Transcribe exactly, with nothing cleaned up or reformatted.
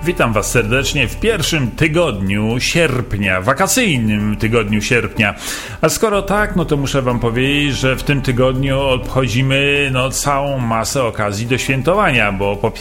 Witam Was serdecznie w pierwszym tygodniu sierpnia, wakacyjnym tygodniu sierpnia. A skoro tak, no to muszę Wam powiedzieć, że w tym tygodniu obchodzimy no, całą masę okazji do świętowania, bo po